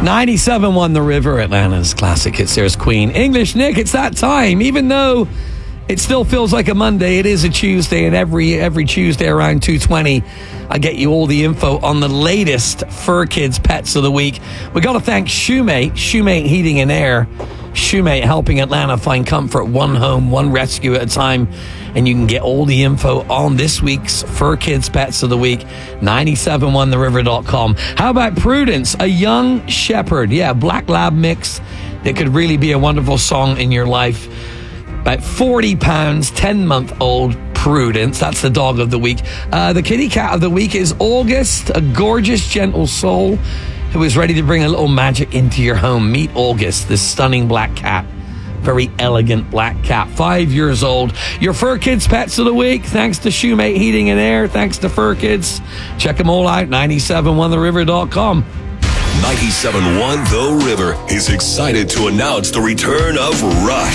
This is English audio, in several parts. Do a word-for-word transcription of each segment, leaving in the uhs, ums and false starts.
ninety-seven point one The River, Atlanta's classic hits. There's Queen. English Nick, it's that time. Even though it still feels like a Monday, it is a Tuesday, and every every Tuesday around two twenty, I get you all the info on the latest Fur Kids Pets of the Week. We got to thank Shoemate, Shoemate Heating and Air. Shoemate helping Atlanta find comfort one home, one rescue at a time. And you can get all the info on this week's Fur Kids Pets of the Week, ninety-seven point one the river dot com. How about Prudence, a young shepherd? Yeah, black lab mix that could really be a wonderful song in your life. About forty pounds, ten-month-old Prudence. That's the dog of the week. Uh, the kitty cat of the week is August, a gorgeous, gentle soul who is ready to bring a little magic into your home. Meet August, this stunning black cat. Very elegant black cat, five years old. Your Fur Kids Pets of the Week, thanks to Shoemate Heating and Air, thanks to Fur Kids. Check them all out, ninety-seven point one the river dot com. ninety-seven point one The River is excited to announce the return of Rush.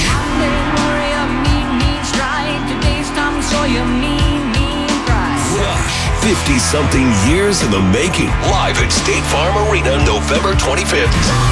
Rush, fifty-something years in the making. Live at State Farm Arena, November twenty-fifth.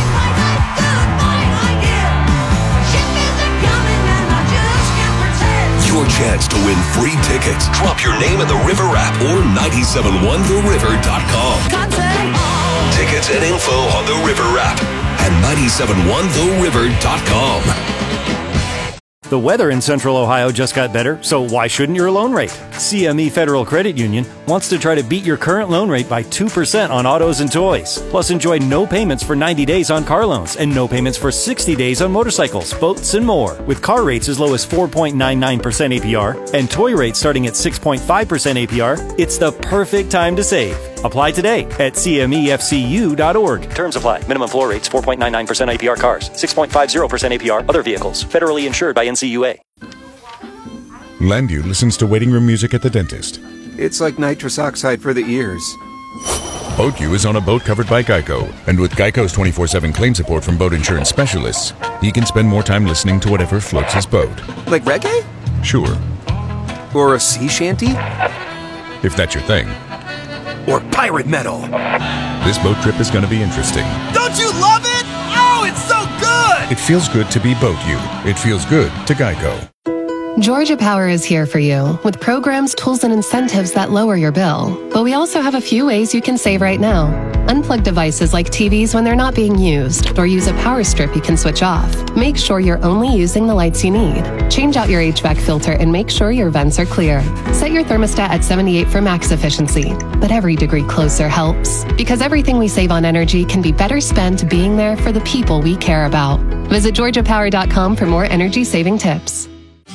Your chance to win free tickets. Drop your name in the River app or ninety-seven point one the river dot com. Tickets and info on the River app and ninety-seven point one the river dot com. The weather in Central Ohio just got better, so why shouldn't your loan rate? C M E Federal Credit Union wants to try to beat your current loan rate by two percent on autos and toys. Plus, enjoy no payments for ninety days on car loans and no payments for sixty days on motorcycles, boats, and more. With car rates as low as four point nine nine percent A P R and toy rates starting at six point five percent A P R, it's the perfect time to save. Apply today at C M E F C U dot org. Terms apply. Minimum floor rates four point nine nine percent A P R cars, six point five zero percent A P R other vehicles. Federally insured by N C U A. Landu listens to waiting room music at the dentist. It's like nitrous oxide for the ears. BoatU is on a boat covered by Geico, and with Geico's twenty-four seven claim support from boat insurance specialists, he can spend more time listening to whatever floats his boat. Like reggae? Sure. Or a sea shanty? If that's your thing. Or pirate metal? This boat trip is going to be interesting. Don't you love it? Oh, it's so good! It feels good to be BoatU. It feels good to Geico. Georgia Power is here for you with programs, tools, and incentives that lower your bill. But we also have a few ways you can save right now. Unplug devices like T Vs when they're not being used, or use a power strip you can switch off. Make sure you're only using the lights you need. Change out your H V A C filter and make sure your vents are clear. Set your thermostat at seventy-eight for max efficiency. But every degree closer helps, because everything we save on energy can be better spent being there for the people we care about. Visit georgia power dot com for more energy-saving tips.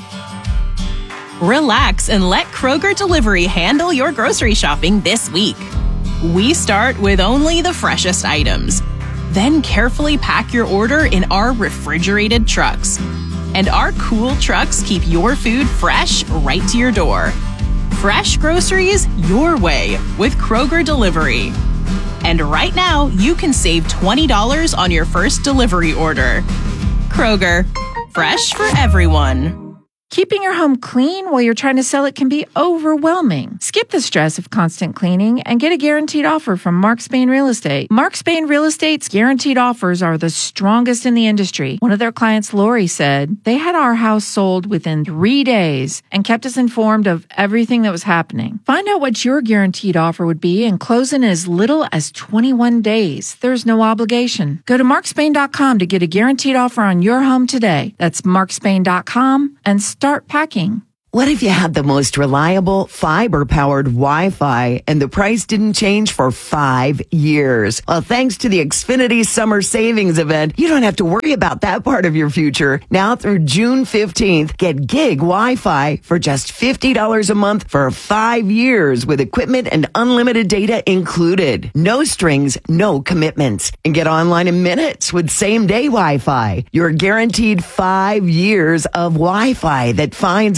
Relax and let Kroger Delivery handle your grocery shopping this week. We start with only the freshest items. Then carefully pack your order in our refrigerated trucks. And our cool trucks keep your food fresh right to your door. Fresh groceries your way with Kroger Delivery. And right now, you can save twenty dollars on your first delivery order. Kroger, fresh for everyone. Keeping your home clean while you're trying to sell it can be overwhelming. Skip the stress of constant cleaning and get a guaranteed offer from Mark Spain Real Estate. Mark Spain Real Estate's guaranteed offers are the strongest in the industry. One of their clients, Lori, said they had our house sold within three days and kept us informed of everything that was happening. Find out what your guaranteed offer would be and close in as little as twenty-one days. There's no obligation. Go to mark spain dot com to get a guaranteed offer on your home today. That's mark spain dot com and start packing. What if you had the most reliable fiber-powered Wi-Fi and the price didn't change for five years? Well, thanks to the Xfinity Summer Savings Event, you don't have to worry about that part of your future. Now through June fifteenth, get gig Wi-Fi for just fifty dollars a month for five years with equipment and unlimited data included. No strings, no commitments. And get online in minutes with same-day Wi-Fi. You're guaranteed five years of Wi-Fi that finds and fixes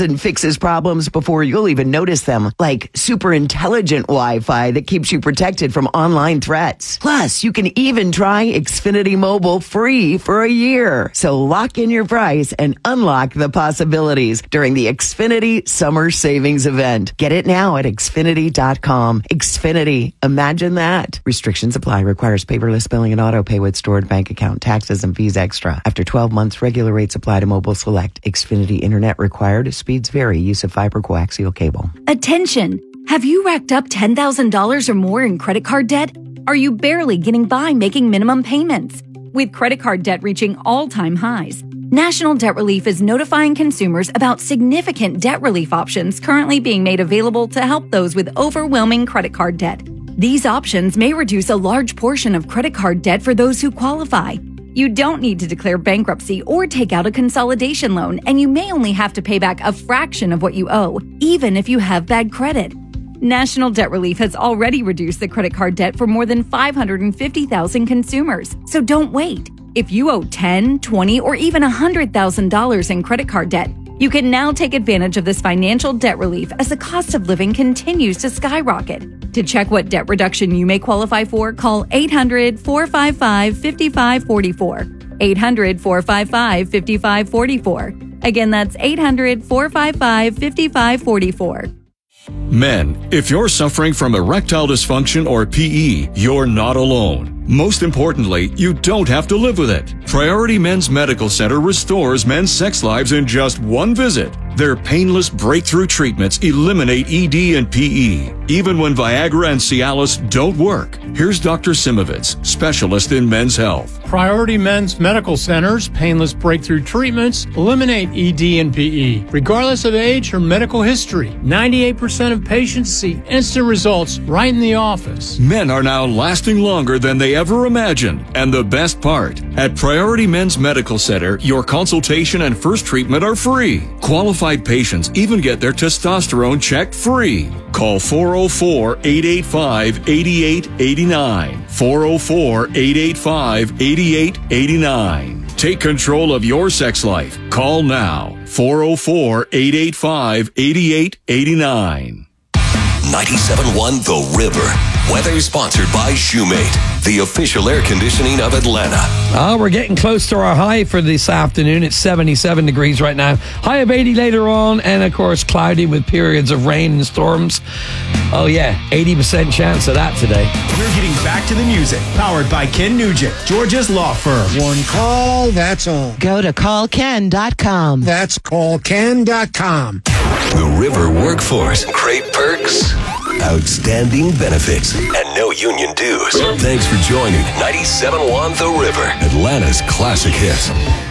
fixes problems before you'll even notice them, like super intelligent Wi-Fi that keeps you protected from online threats. Plus, you can even try Xfinity Mobile free for a year. So lock in your price and unlock the possibilities during the Xfinity Summer Savings Event. Get it now at Xfinity dot com. Xfinity. Imagine that. Restrictions apply. Requires paperless billing and auto pay with stored bank account, taxes, and fees extra. After twelve months, regular rates apply to Mobile Select. Xfinity Internet required. Speeds vary. Use of fiber coaxial cable. Attention! Have you racked up ten thousand dollars or more in credit card debt? Are you barely getting by making minimum payments? With credit card debt reaching all-time highs, National Debt Relief is notifying consumers about significant debt relief options currently being made available to help those with overwhelming credit card debt. These options may reduce a large portion of credit card debt for those who qualify. You don't need to declare bankruptcy or take out a consolidation loan, and you may only have to pay back a fraction of what you owe, even if you have bad credit. National Debt Relief has already reduced the credit card debt for more than five hundred fifty thousand consumers, so don't wait. If you owe ten thousand dollars, twenty thousand dollars, or even one hundred thousand dollars in credit card debt, you can now take advantage of this financial debt relief as the cost of living continues to skyrocket. To check what debt reduction you may qualify for, call eight hundred, four five five, five five four four. eight hundred, four five five, five five four four. Again, that's eight hundred, four five five, five five four four. Men, if you're suffering from erectile dysfunction or P E, you're not alone. Most importantly, you don't have to live with it. Priority Men's Medical Center restores men's sex lives in just one visit. Their painless breakthrough treatments eliminate E D and P E, even when Viagra and Cialis don't work. Here's Doctor Simovitz, specialist in men's health. Priority Men's Medical Center's painless breakthrough treatments eliminate E D and P E, regardless of age or medical history. ninety-eight percent of patients see instant results right in the office. Men are now lasting longer than they ever imagined. And the best part, at Priority Men's Medical Center, your consultation and first treatment are free. Qualified patients even get their testosterone checked free. Call four oh four, eight eight five, eight eight eight nine. four oh four, eight eight five, eight eight eight nine. Take control of your sex life. Call now. four oh four, eight eight five, eight eight eight nine. ninety-seven point one The River. Weather sponsored by Shoemate, the official air conditioning of Atlanta. Oh, we're getting close to our high for this afternoon. It's seventy-seven degrees right now. High of eighty later on, and of course, cloudy with periods of rain and storms. Oh, yeah, eighty percent chance of that today. We're getting back to the music. Powered by Ken Nugent, Georgia's law firm. One call, that's all. Go to call ken dot com. That's call ken dot com. The River Workforce. Great perks, outstanding benefits, and no union dues. Thanks for joining ninety-seven point one The River, Atlanta's classic hits.